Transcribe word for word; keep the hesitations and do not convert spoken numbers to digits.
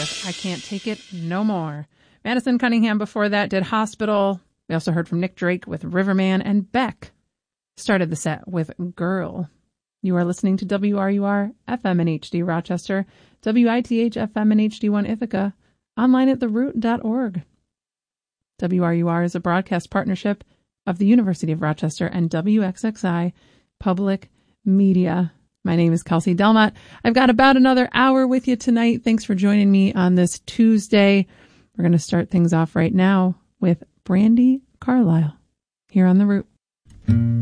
with I Can't Take It No More. Madison Cunningham before that did Hospital. We also heard from Nick Drake with Riverman, and Beck started the set with Girl. You are listening to W R U R F M in H D Rochester, W I T H F M in H D one Ithaca, online at the root dot org. W R U R is a broadcast partnership of the University of Rochester and W X X I Public Media. My name is Kelsey Delmott. I've got about another hour with you tonight. Thanks for joining me on this Tuesday. We're going to start things off right now with Brandi Carlile here on The Root.